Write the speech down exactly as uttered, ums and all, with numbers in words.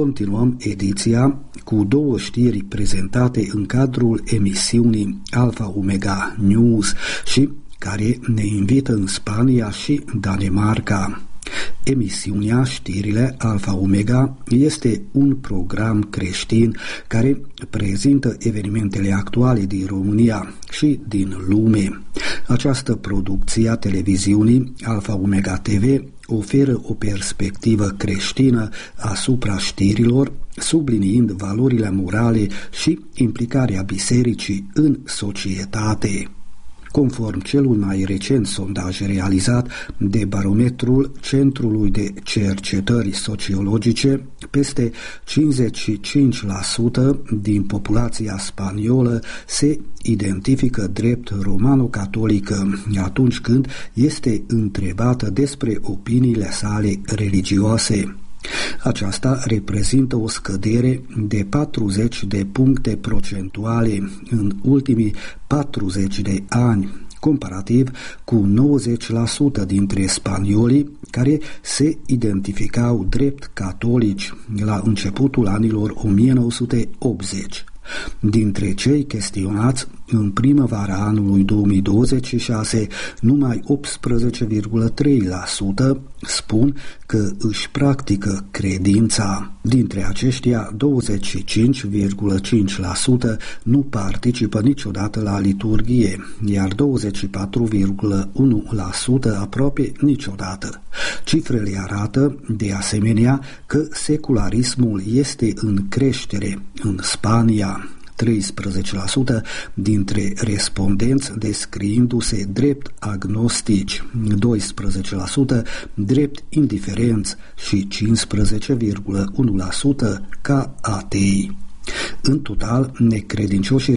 continuăm ediția cu două știri prezentate în cadrul emisiunii Alpha Omega News și care ne invită în Spania și Danemarca. Emisiunea Știrile Alpha Omega este un program creștin care prezintă evenimentele actuale din România și din lume. Această producție a televiziunii Alpha Omega T V oferă o perspectivă creștină asupra știrilor, subliniind valorile morale și implicarea bisericii în societate. Conform celui mai recent sondaj realizat de Barometrul Centrului de Cercetări Sociologice, peste cincizeci și cinci la sută din populația spaniolă se identifică drept romano-catolică atunci când este întrebată despre opiniile sale religioase. Aceasta reprezintă o scădere de patruzeci de puncte procentuale în ultimii patruzeci de ani, comparativ cu nouăzeci la sută dintre spaniolii care se identificau drept catolici la începutul anilor o mie nouă sute optzeci. Dintre cei chestionați în primăvara anului două mii douăzeci și șase, numai optsprezece virgulă trei la sută spun că își practică credința. Dintre aceștia, douăzeci și cinci virgulă cinci la sută nu participă niciodată la liturghie, iar douăzeci și patru virgulă unu la sută aproape niciodată. Cifrele arată, de asemenea, că secularismul este în creștere în Spania. treisprezece la sută dintre respondenți descriindu-se drept agnostici, doisprezece la sută drept indiferenți și cincisprezece virgulă unu la sută ca atei. În total, necredincioșii